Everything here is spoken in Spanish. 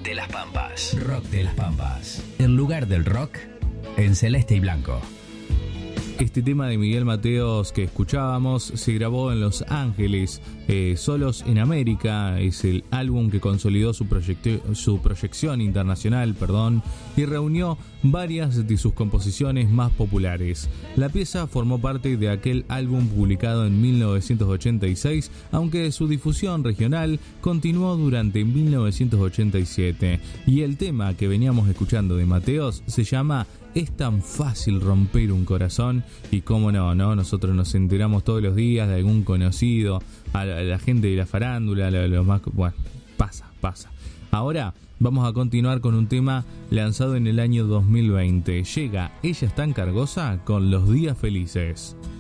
de las Pampas. Rock de las Pampas. El lugar del rock en celeste y blanco. Este tema de Miguel Mateos que escuchábamos se grabó en Los Ángeles, Solos en América. Es el álbum que consolidó su proyección internacional, y reunió varias de sus composiciones más populares. La pieza formó parte de aquel álbum publicado en 1986, aunque su difusión regional continuó durante 1987. Y el tema que veníamos escuchando de Mateos se llama Es tan fácil romper un corazón. Y cómo no, nosotros nos enteramos todos los días de algún conocido, a la gente de la farándula, lo más... Bueno, pasa. Ahora vamos a continuar con un tema lanzado en el año 2020. Llega Ella es tan cargosa con Los Días Felices.